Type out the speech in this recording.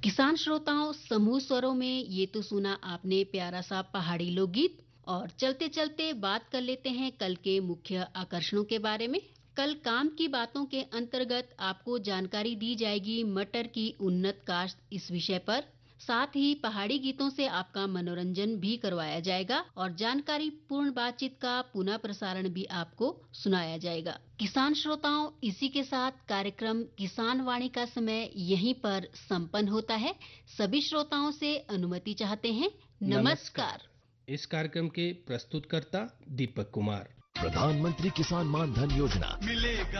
किसान श्रोताओं, समूह स्वरों में ये तो सुना आपने प्यारा सा पहाड़ी लोकगीत। और चलते चलते बात कर लेते हैं कल के मुख्य आकर्षणों के बारे में। कल काम की बातों के अंतर्गत आपको जानकारी दी जाएगी मटर की उन्नत काश्त इस विषय पर। साथ ही पहाड़ी गीतों से आपका मनोरंजन भी करवाया जाएगा और जानकारी पूर्ण बातचीत का पुनः प्रसारण भी आपको सुनाया जाएगा। किसान श्रोताओं, इसी के साथ कार्यक्रम किसान वाणी का समय यहीं पर संपन्न होता है। सभी श्रोताओं से अनुमति चाहते हैं। नमस्कार। इस कार्यक्रम के प्रस्तुतकर्ता दीपक कुमार। प्रधानमंत्री किसान मान धन योजना मिलेगा